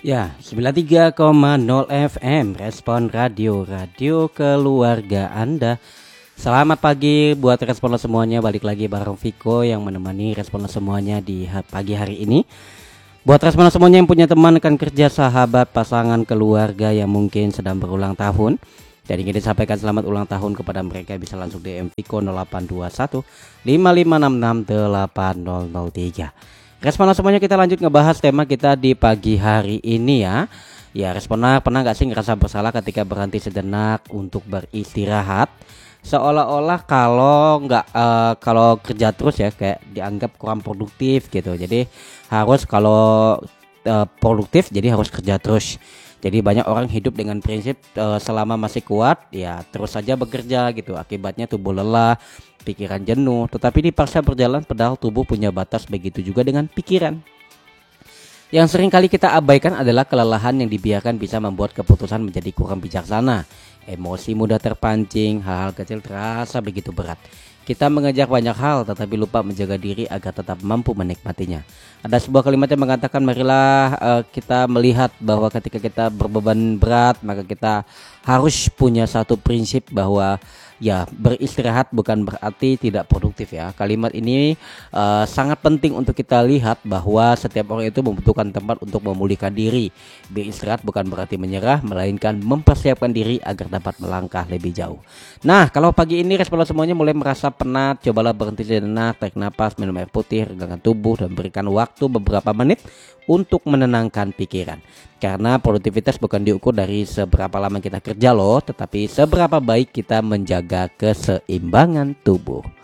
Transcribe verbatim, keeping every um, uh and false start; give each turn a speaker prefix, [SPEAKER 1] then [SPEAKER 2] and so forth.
[SPEAKER 1] Ya, sembilan puluh tiga koma nol F M, Respon Radio, radio keluarga Anda. Selamat pagi buat Responden semuanya. Balik lagi bareng Viko yang menemani Responden semuanya di ha- pagi hari ini. Buat Responden semuanya yang punya teman, rekan kerja, sahabat, pasangan, keluarga yang mungkin sedang berulang tahun, dan ingin disampaikan selamat ulang tahun kepada mereka, bisa langsung D M Viko nol delapan dua satu lima lima enam enam delapan nol nol tiga. Responden semuanya, kita lanjut ngebahas tema kita di pagi hari ini ya. Ya, responden pernah gak sih ngerasa bersalah ketika berhenti sejenak untuk beristirahat? Seolah-olah kalau nggak uh, kalau kerja terus ya kayak dianggap kurang produktif gitu. Jadi harus kalau uh, produktif jadi harus kerja terus. Jadi banyak orang hidup dengan prinsip uh, selama masih kuat ya terus saja bekerja gitu. Akibatnya tubuh lelah, pikiran jenuh, tetapi dipaksa berjalan padahal tubuh punya batas, begitu juga dengan pikiran. Yang sering kali kita abaikan adalah kelelahan yang dibiarkan bisa membuat keputusan menjadi kurang bijaksana. Emosi mudah terpancing, hal-hal kecil terasa begitu berat. Kita mengejar banyak hal tetapi lupa menjaga diri agar tetap mampu menikmatinya. Ada sebuah kalimat yang mengatakan, marilah uh, kita melihat bahwa ketika kita berbeban berat, maka kita harus punya satu prinsip bahwa ya beristirahat bukan berarti tidak produktif ya. Kalimat ini uh, sangat penting untuk kita lihat bahwa setiap orang itu membutuhkan tempat untuk memulihkan diri. Beristirahat bukan berarti menyerah, melainkan mempersiapkan diri agar dapat melangkah lebih jauh. Nah, kalau pagi ini responden semuanya mulai merasa penat, cobalah berhenti sejenak, tarik napas, minum air putih, regangkan tubuh, dan berikan waktu beberapa menit untuk menenangkan pikiran. Karena produktivitas bukan diukur dari seberapa lama kita kerja loh, tetapi seberapa baik kita menjaga keseimbangan tubuh.